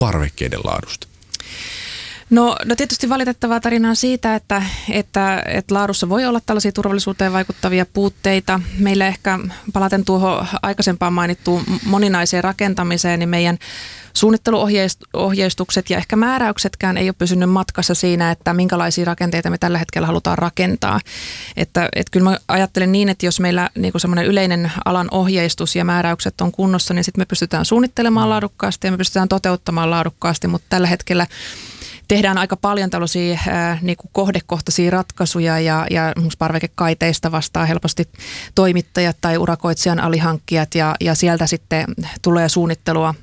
parvekkeiden laadusta? No tietysti valitettavaa tarinaa on siitä, että laadussa voi olla tällaisia turvallisuuteen vaikuttavia puutteita. Meillä ehkä palaten tuohon aikaisempaan mainittuun moninaiseen rakentamiseen, niin meidän suunnitteluohjeistukset ja ehkä määräyksetkään ei ole pysynyt matkassa siinä, että minkälaisia rakenteita me tällä hetkellä halutaan rakentaa. Että kyllä mä ajattelen niin, että jos meillä niin kuin semmoinen yleinen alan ohjeistus ja määräykset on kunnossa, niin sitten me pystytään suunnittelemaan laadukkaasti ja me pystytään toteuttamaan laadukkaasti, mutta tällä hetkellä tehdään aika paljon tällaisia niin kuin kohdekohtaisia ratkaisuja ja parvekekaiteista vastaa helposti toimittajat tai urakoitsijan alihankkijat ja sieltä sitten tulee suunnittelua,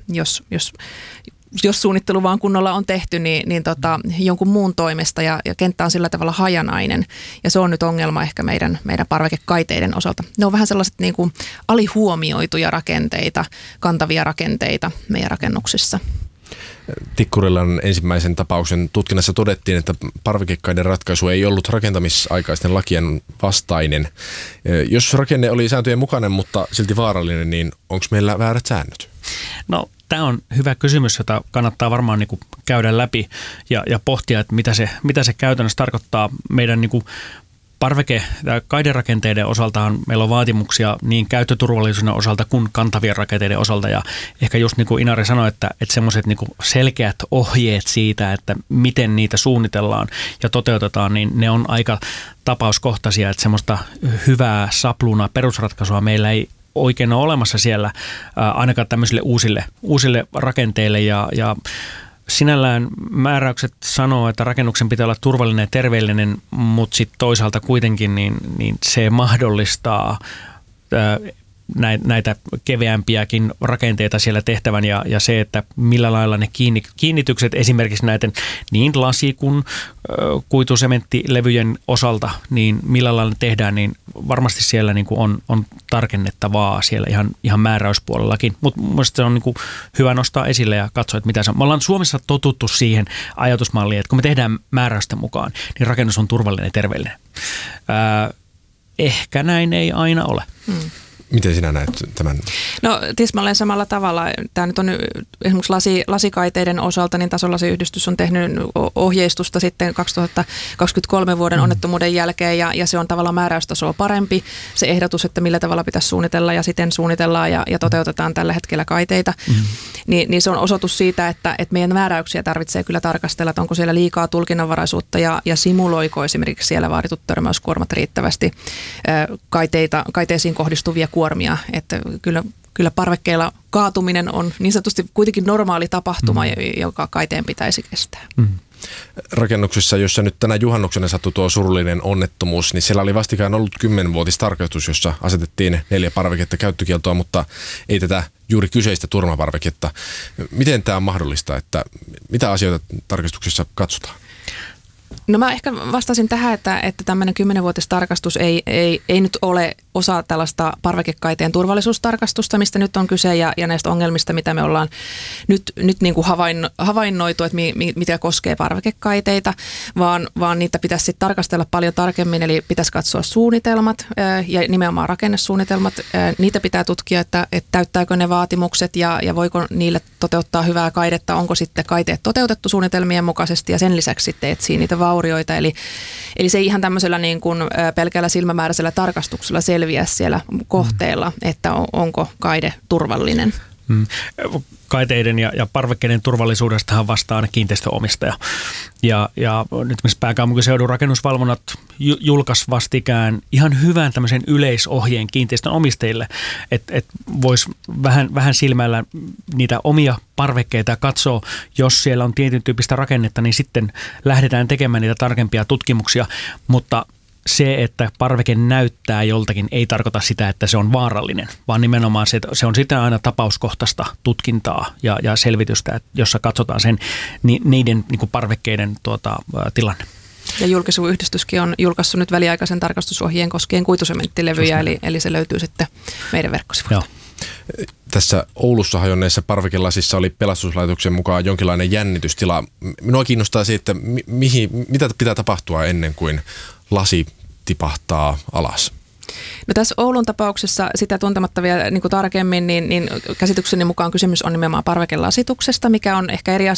jos suunnittelu vaan kunnolla on tehty, niin jonkun muun toimesta ja kenttä on sillä tavalla hajanainen ja se on nyt ongelma ehkä meidän parvekekaiteiden osalta. Ne on vähän sellaiset niin kuin alihuomioituja rakenteita, kantavia rakenteita meidän rakennuksissa. Tikkurilan ensimmäisen tapauksen tutkinnassa todettiin, että parvekekaiden ratkaisu ei ollut rakentamisaikaisten lakien vastainen. Jos rakenne oli sääntöjen mukainen, mutta silti vaarallinen, niin onko meillä väärät säännöt? No, tämä on hyvä kysymys, jota kannattaa varmaan niin kuin käydä läpi ja pohtia, että mitä se käytännössä tarkoittaa meidän niin kuin kaiderakenteiden osaltahan meillä on vaatimuksia niin käyttöturvallisuuden osalta kuin kantavien rakenteiden osalta ja ehkä just niin kuin Inari sanoi, että semmoiset niin kuin selkeät ohjeet siitä, että miten niitä suunnitellaan ja toteutetaan, niin ne on aika tapauskohtaisia, että semmoista hyvää sapluunaa perusratkaisua meillä ei oikein ole olemassa siellä ainakaan tämmöisille uusille rakenteille ja sinällään määräykset sanoo, että rakennuksen pitää olla turvallinen ja terveellinen, mutta sitten toisaalta kuitenkin niin se mahdollistaa näitä keveämpiäkin rakenteita siellä tehtävän ja se, että millä lailla ne kiinnitykset esimerkiksi näiden niin lasi- kuin kuitusementtilevyjen osalta, niin millä lailla ne tehdään, niin varmasti siellä niin kuin on tarkennettavaa siellä ihan määräyspuolellakin. Mutta mielestäni se on niin kuin hyvä nostaa esille ja katsoa, että mitä se on. Me ollaan Suomessa totuttu siihen ajatusmalliin, että kun me tehdään määräysten mukaan, niin rakennus on turvallinen ja terveellinen. Ehkä näin ei aina ole. Miten sinä näet tämän? No tismalleen samalla tavalla. Tämä nyt on esimerkiksi lasikaiteiden osalta, niin Tasolasiyhdistys on tehnyt ohjeistusta sitten 2023 vuoden onnettomuuden jälkeen ja se on tavallaan määräystasoa parempi. Se ehdotus, että millä tavalla pitäisi suunnitella ja siten suunnitellaan ja toteutetaan tällä hetkellä kaiteita, niin se on osoitus siitä, että meidän määräyksiä tarvitsee kyllä tarkastella, että onko siellä liikaa tulkinnanvaraisuutta ja simuloiko esimerkiksi siellä vaaditut törmäyskuormat riittävästi kaiteisiin kohdistuvia kuormia, että kyllä parvekkeilla kaatuminen on niin sanotusti kuitenkin normaali tapahtuma, joka kaiteen pitäisi kestää. Rakennuksessa, jossa nyt tänä juhannuksena sattui tuo surullinen onnettomuus, niin siellä oli vastikään ollut 10-vuotistarkastus, jossa asetettiin 4 parveketta käyttökieltoa, mutta ei tätä juuri kyseistä turmaparveketta. Miten tämä on mahdollista, että mitä asioita tarkastuksessa katsotaan? No mä ehkä vastasin tähän, että tämmöinen 10-vuotistarkastus ei nyt ole osa tällaista parvekekaiteen turvallisuustarkastusta, mistä nyt on kyse ja näistä ongelmista, mitä me ollaan nyt niin kuin havainnoitu, että mitä koskee parvekekaiteita, vaan niitä pitäisi sitten tarkastella paljon tarkemmin, eli pitäisi katsoa suunnitelmat ja nimenomaan rakennesuunnitelmat. Niitä pitää tutkia, että täyttääkö ne vaatimukset ja voiko niille toteuttaa hyvää kaidetta, onko sitten kaiteet toteutettu suunnitelmien mukaisesti ja sen lisäksi sitten etsii niitä vaurioita. Eli se ei ihan tämmöisellä niin kuin pelkällä silmämääräisellä tarkastuksella selviä siellä kohteella, että onko kaide turvallinen. Kaiteiden ja parvekkeiden turvallisuudestahan vastaa aina kiinteistöomistaja. Ja nyt myös pääkaupunkiseudun rakennusvalvonnat julkaisi vastikään ihan hyvän tämmöisen yleisohjeen kiinteistön omistajille, että voisi vähän silmällä niitä omia parvekkeita ja katsoa, jos siellä on tietyn tyyppistä rakennetta, niin sitten lähdetään tekemään niitä tarkempia tutkimuksia, mutta se, että parveke näyttää joltakin, ei tarkoita sitä, että se on vaarallinen, vaan nimenomaan se on sitten aina tapauskohtaista tutkintaa ja selvitystä, jossa katsotaan niiden niin kuin parvekkeiden tilanne. Ja Julkisivuyhdistyskin on julkaissut nyt väliaikaisen tarkastusohjeen koskien kuitusementtilevyjä, eli se löytyy sitten meidän verkkosivuilta. Tässä Oulussa hajonneessa parvekelasissa oli pelastuslaitoksen mukaan jonkinlainen jännitystila. Minua kiinnostaa se, että mitä pitää tapahtua ennen kuin lasi tipahtaa alas. No tässä Oulun tapauksessa sitä tuntematta vielä niin kuin tarkemmin, niin käsitykseni mukaan kysymys on nimenomaan parvekelasituksesta, mikä on ehkä eri asia